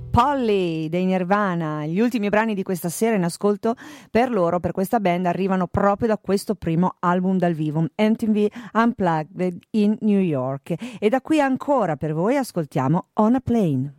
Polly dei Nirvana. Gli ultimi brani di questa sera in ascolto per loro, per questa band, arrivano proprio da questo primo album dal vivo, MTV Unplugged in New York. E da qui ancora per voi ascoltiamo On a Plane.